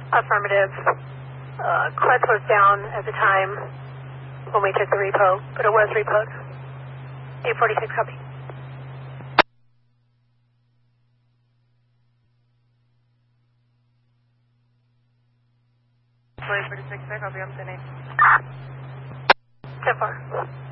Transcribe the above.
Affirmative. Quest was down at the time when we took the repo, but it was repoed. 846, copy. 846, copy, I'm 10-8. 10-4.